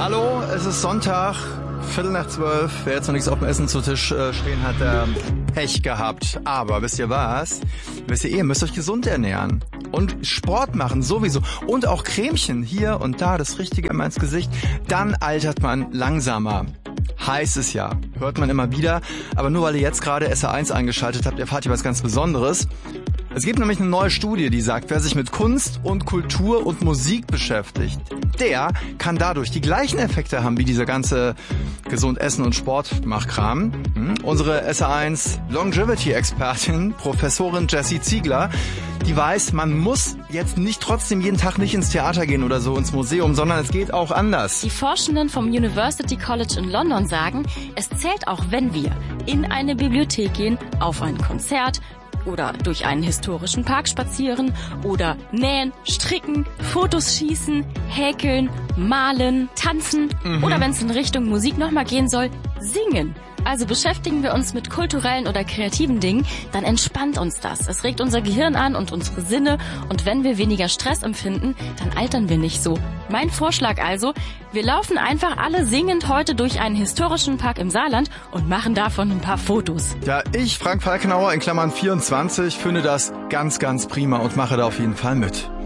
Hallo, es ist Sonntag, 11:15. Wer jetzt noch nichts auf dem Essen zu Tisch stehen hat, der Pech gehabt. Aber wisst ihr was? Ihr müsst euch gesund ernähren. Und Sport machen sowieso. Und auch Cremchen hier und da, das Richtige immer ins Gesicht. Dann altert man langsamer. Heißt es ja. Hört man immer wieder. Aber nur weil ihr jetzt gerade SR1 eingeschaltet habt, erfahrt ihr was ganz Besonderes. Es gibt nämlich eine neue Studie, die sagt, wer sich mit Kunst und Kultur und Musik beschäftigt, der kann dadurch die gleichen Effekte haben wie dieser ganze gesund Essen und Sportmachkram. Unsere SR1 Longevity-Expertin, Professorin Jessie Ziegler, die weiß, man muss jetzt nicht trotzdem jeden Tag nicht ins Theater gehen oder so ins Museum, sondern es geht auch anders. Die Forschenden vom University College in London sagen, es zählt auch, wenn wir in eine Bibliothek gehen, auf ein Konzert, oder durch einen historischen Park spazieren oder nähen, stricken, Fotos schießen, häkeln, malen, tanzen oder wenn es in Richtung Musik nochmal gehen soll, singen. Also beschäftigen wir uns mit kulturellen oder kreativen Dingen, dann entspannt uns das. Es regt unser Gehirn an und unsere Sinne und wenn wir weniger Stress empfinden, dann altern wir nicht so. Mein Vorschlag also, wir laufen einfach alle singend heute durch einen historischen Park im Saarland und machen davon ein paar Fotos. Ja, ich, Frank Falkenauer in Klammern 24, finde das ganz, ganz prima und mache da auf jeden Fall mit.